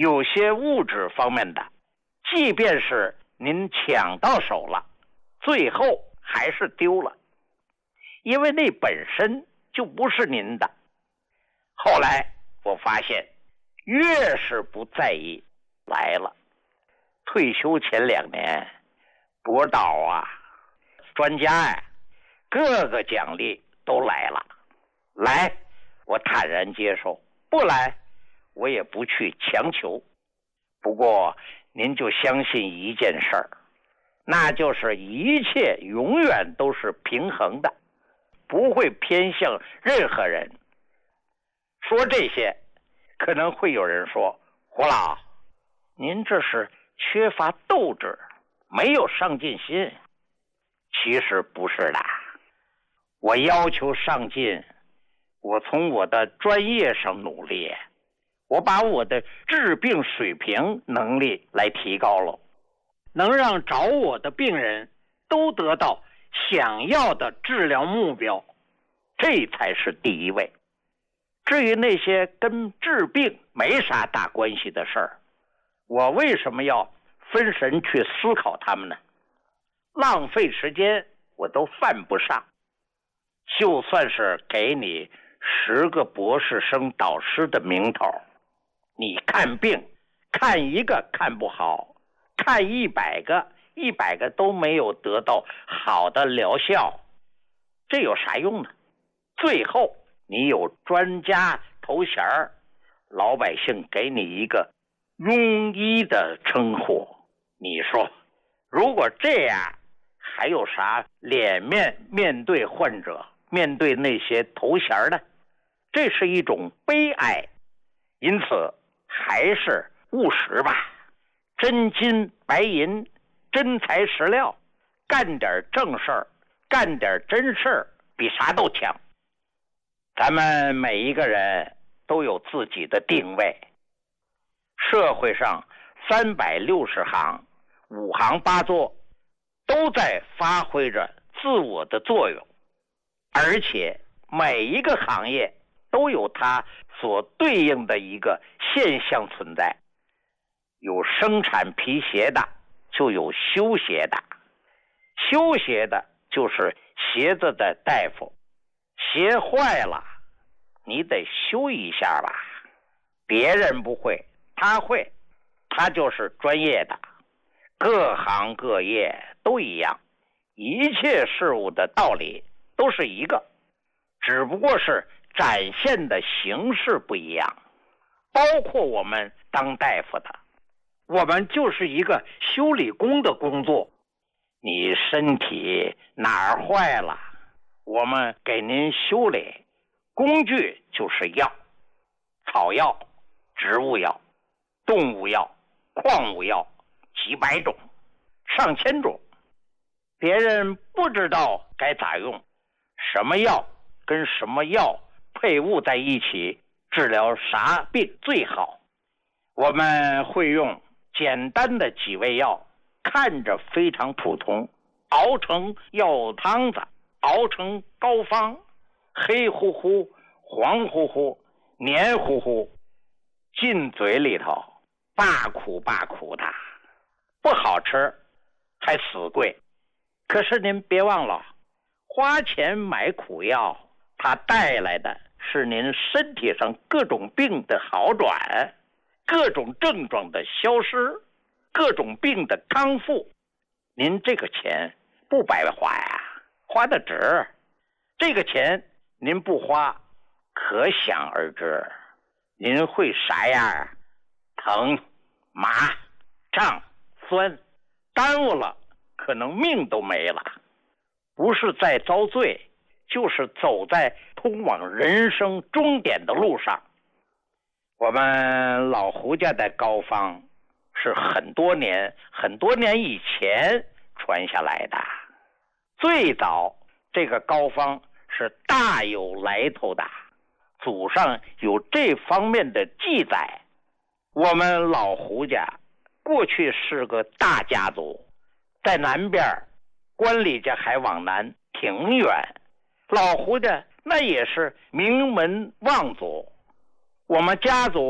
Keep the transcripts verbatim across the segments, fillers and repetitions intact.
有些物质方面的，即便是您抢到手了，最后还是丢了，因为那本身就不是您的。后来我发现，越是不在意，来了。退休前两年，博导啊，专家呀、啊，各个奖励都来了。来，我坦然接受；不来，我也不去强求。不过您就相信一件事儿，那就是一切永远都是平衡的，不会偏向任何人。说这些，可能会有人说，胡老，您这是缺乏斗志，没有上进心。其实不是的，我要求上进，我从我的专业上努力，我把我的治病水平能力来提高了，能让找我的病人都得到想要的治疗目标，这才是第一位。至于那些跟治病没啥大关系的事儿，我为什么要分神去思考他们呢？浪费时间我都犯不上。就算是给你十个博士生导师的名头，你看病看一个看不好，看一百个一百个都没有得到好的疗效，这有啥用呢？最后你有专家头衔，老百姓给你一个庸医的称呼，你说如果这样，还有啥脸面面对患者，面对那些头衔呢？这是一种悲哀。因此还是务实吧，真金白银，真材实料，干点正事儿，干点真事儿，比啥都强。咱们每一个人都有自己的定位，社会上三百六十行，五行八作，都在发挥着自我的作用，而且每一个行业都有它所对应的一个现象存在。有生产皮鞋的，就有修鞋的，修鞋的就是鞋子的大夫，鞋坏了你得修一下吧，别人不会，他会，他就是专业的。各行各业都一样，一切事物的道理都是一个，只不过是展现的形式不一样。包括我们当大夫的，我们就是一个修理工的工作。你身体哪儿坏了，我们给您修理，工具就是药，草药、植物药、动物药、矿物药，几百种，上千种。别人不知道该咋用，什么药跟什么药配伍在一起治疗啥病最好。我们会用简单的几味药，看着非常普通，熬成药汤子，熬成膏方，黑乎乎、黄乎乎、黏糊糊，进嘴里头罢苦罢苦的，不好吃，还死贵。可是您别忘了，花钱买苦药，它带来的是您身体上各种病的好转，各种症状的消失，各种病的康复。您这个钱不白花呀，花的值。这个钱您不花，可想而知您会啥样，疼、麻、胀、酸，耽误了可能命都没了。不是在遭罪，就是走在通往人生终点的路上。我们老胡家的膏方是很多年很多年以前传下来的，最早这个膏方是大有来头的，祖上有这方面的记载。我们老胡家过去是个大家族，在南边，关里家还往南挺远，老胡家那也是名门望族。我们家族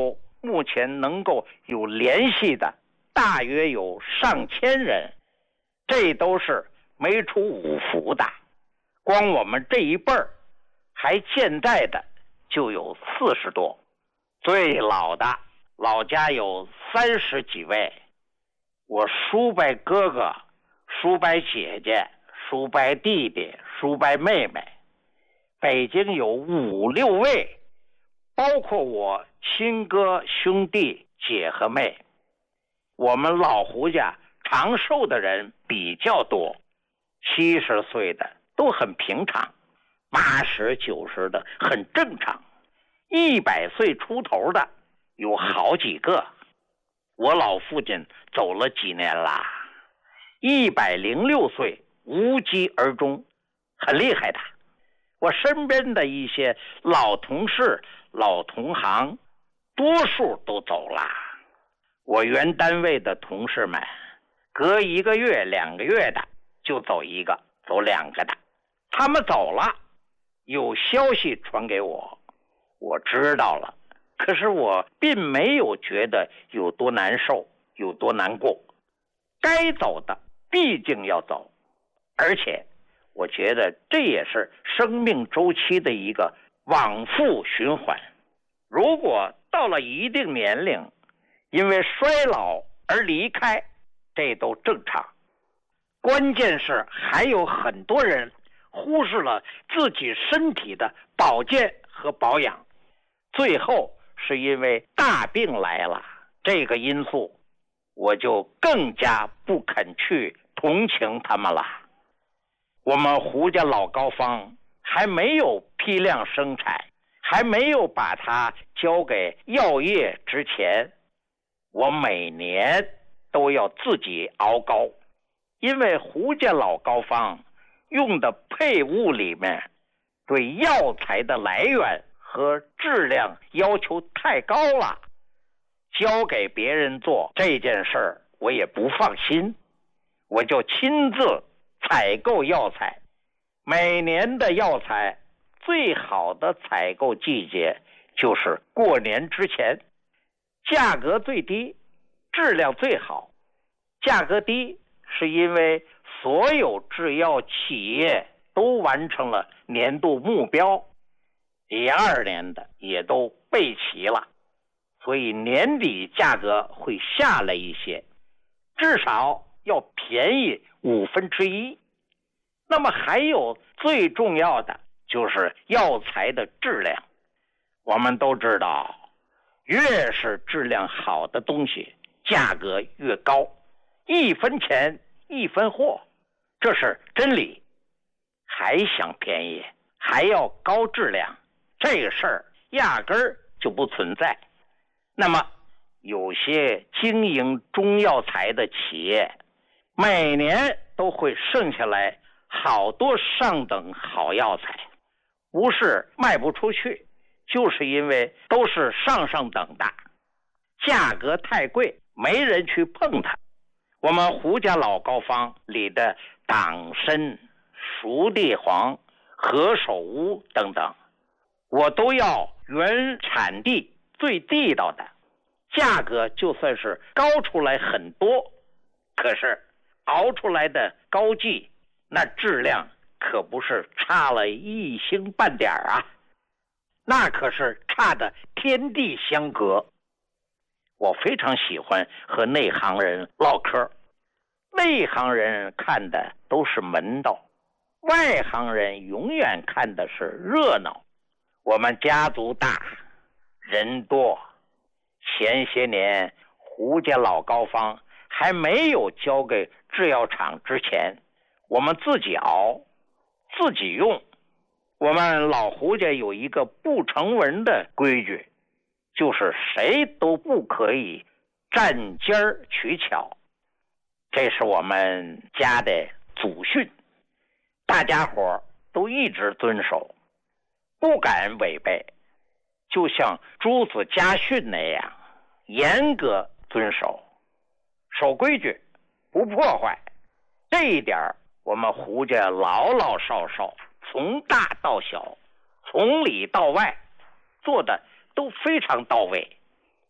目前能够有联系的大约有上千人，这都是没出五福的。光我们这一辈儿还健在的就有四十多，最老的老家有三十几位。我叔伯哥哥、叔伯姐姐、叔伯弟弟、叔伯妹妹，北京有五六位，包括我亲哥兄弟姐和妹。我们老胡家长寿的人比较多，七十岁的都很平常，八十九十的很正常，一百岁出头的有好几个。我老父亲走了几年啦，一百零六岁无疾而终，很厉害的。我身边的一些老同事、老同行，多数都走了。我原单位的同事们，隔一个月、两个月的就走一个，走两个的。他们走了，有消息传给我，我知道了。可是我并没有觉得有多难受，有多难过。该走的毕竟要走，而且我觉得这也是生命周期的一个往复循环。如果到了一定年龄，因为衰老而离开，这都正常。关键是还有很多人忽视了自己身体的保健和保养，最后是因为大病来了，这个因素我就更加不肯去同情他们了。我们胡家老膏方还没有批量生产，还没有把它交给药业之前，我每年都要自己熬膏，因为胡家老膏方用的配物里面对药材的来源和质量要求太高了，交给别人做这件事儿我也不放心，我就亲自采购药材。每年的药材最好的采购季节就是过年之前，价格最低，质量最好。价格低是因为所有制药企业都完成了年度目标，第二年的也都备齐了，所以年底价格会下来一些，至少要便宜五分之一。那么还有最重要的就是药材的质量。我们都知道，越是质量好的东西，价格越高，一分钱一分货，这是真理。还想便宜，还要高质量，这个事儿压根儿就不存在。那么有些经营中药材的企业，每年都会剩下来好多上等好药材，不是卖不出去，就是因为都是上上等的，价格太贵，没人去碰它。我们胡家老膏方里的党参、熟地黄、何首乌等等，我都要原产地最地道的，价格就算是高出来很多，可是熬出来的膏剂那质量可不是差了一星半点啊，那可是差的天地相隔。我非常喜欢和内行人唠嗑，内行人看的都是门道，外行人永远看的是热闹。我们家族大，人多，前些年胡家老膏方还没有交给制药厂之前，我们自己熬自己用。我们老胡家有一个不成文的规矩，就是谁都不可以占尖儿取巧，这是我们家的祖训，大家伙都一直遵守，不敢违背，就像朱子家训那样严格遵守，守规矩不破坏。这一点我们胡家老老少少从大到小，从里到外做的都非常到位。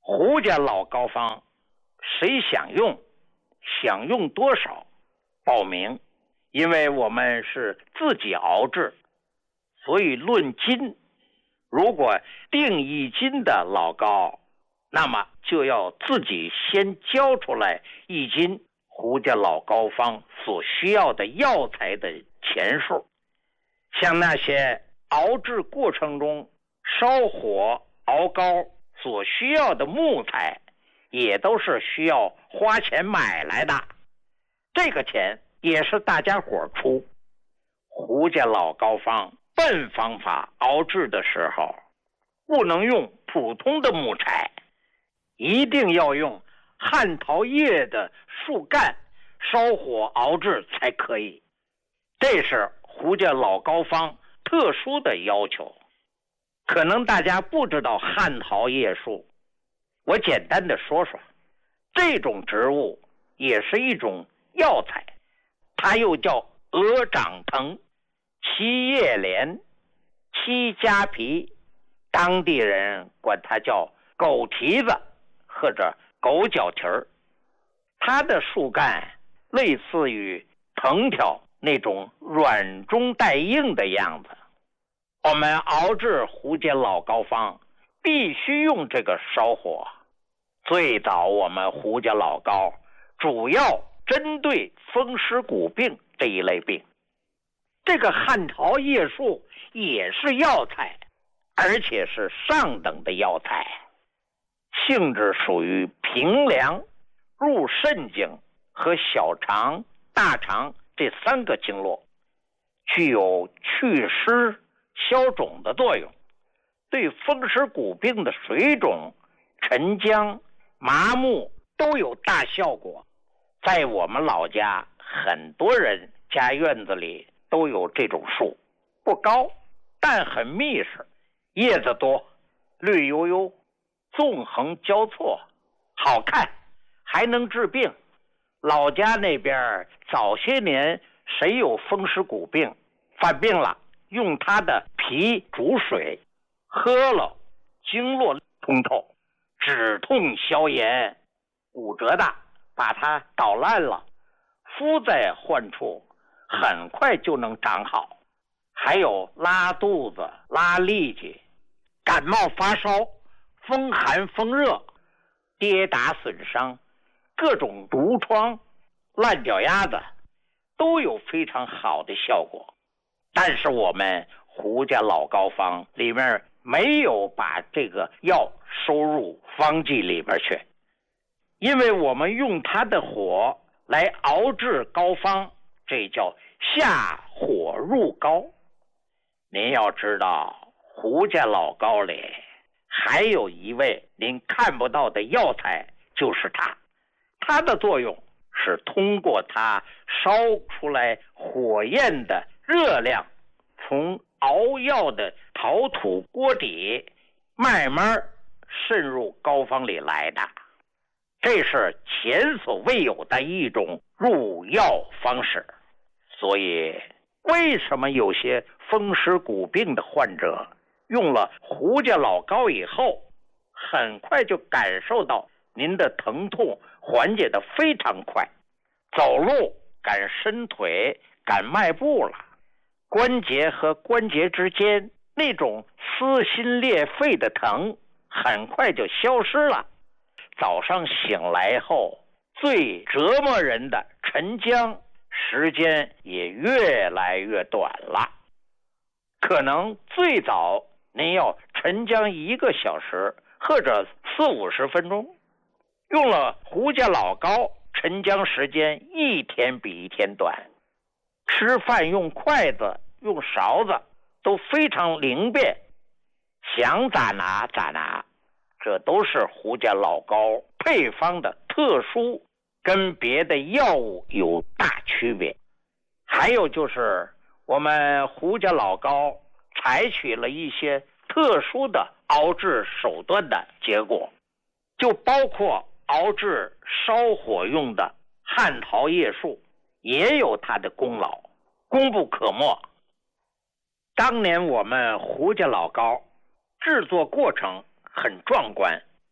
胡家老膏方，谁想用，想用多少，报名。因为我们是自己熬制，所以论斤，如果定一斤的老膏，那么就要自己先交出来一斤胡家老膏方所需要的药材的钱数。像那些熬制过程中烧火熬膏所需要的木材，也都是需要花钱买来的，这个钱也是大家伙出。胡家老膏方笨方法熬制的时候，不能用普通的木材，一定要用旱桃叶的树干烧火熬制才可以。这是胡家老膏方特殊的要求。可能大家不知道旱桃叶树，我简单的说说，这种植物也是一种药材，它又叫鹅掌藤、七叶莲、七家皮，当地人管它叫狗蹄子或者狗脚蹄儿。它的树干类似于藤条那种软中带硬的样子。我们熬制胡家老膏方必须用这个烧火。最早我们胡家老膏主要针对风湿骨病这一类病。这个旱桃叶树也是药材，而且是上等的药材，性质属于平凉、入肾经和小肠、大肠这三个经络，具有祛湿消肿的作用，对风湿骨病的水肿、沉僵、麻木都有大效果。在我们老家，很多人家院子里都有这种树，不高，但很密实，叶子多，绿油油，纵横交错，好看，还能治病。老家那边早些年谁有风湿骨病犯病了，用它的皮煮水喝了，经络通透，止痛消炎，骨折的把它捣烂了，敷在患处，很快就能长好。还有拉肚子、拉痢疾、感冒发烧、风寒风热、跌打损伤、各种毒疮、烂脚丫子，都有非常好的效果。但是我们胡家老膏方里面没有把这个药收入方剂里边去，因为我们用它的火来熬制膏方，这叫下火入膏。您要知道，胡家老膏里还有一味您看不到的药材，就是它。它的作用是通过它烧出来火焰的热量，从熬药的陶土锅底慢慢渗入膏方里来的。这是前所未有的一种入药方式。所以为什么有些风湿骨病的患者用了胡家老膏以后，很快就感受到您的疼痛缓解得非常快，走路敢伸腿，敢迈步了，关节和关节之间那种撕心裂肺的疼很快就消失了。早上醒来后，最折磨人的晨僵时间也越来越短了。可能最早您要晨僵一个小时或者四五十分钟，用了胡家老膏，晨僵时间一天比一天短。吃饭用筷子用勺子都非常灵便，想咋拿咋拿。这都是胡家老膏配方的特殊，跟别的药物有大区别。还有就是我们胡家老膏采取了一些特殊的熬制手段的结果，就包括熬制烧火用的旱桃叶树，也有它的功劳，功不可没。当年我们胡家老膏制作过程很壮观，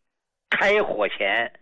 开火前